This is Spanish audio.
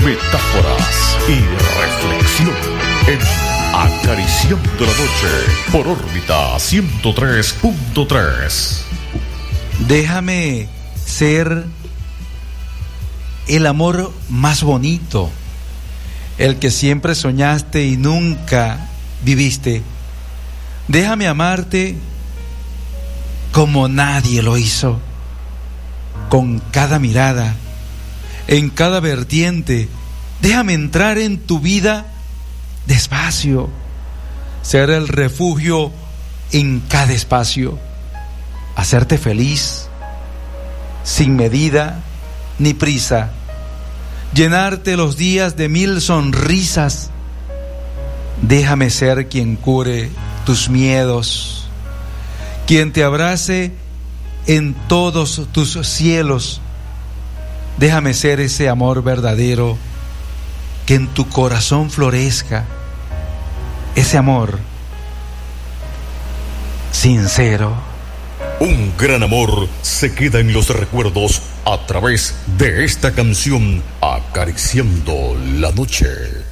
metáforas y reflexión en Acariciando la Noche por órbita 103.3. Déjame ser el amor más bonito, el que siempre soñaste y nunca viviste. Déjame amarte como nadie lo hizo, con cada mirada, en cada vertiente. Déjame entrar en tu vida despacio, ser el refugio en cada espacio, hacerte feliz, sin medida ni prisa, llenarte los días de 1000 sonrisas. Déjame ser quien cure tus miedos, quien te abrace en todos tus cielos. Déjame ser ese amor verdadero que en tu corazón florezca, ese amor sincero. Un gran amor se queda en los recuerdos a través de esta canción Acariciando la Noche.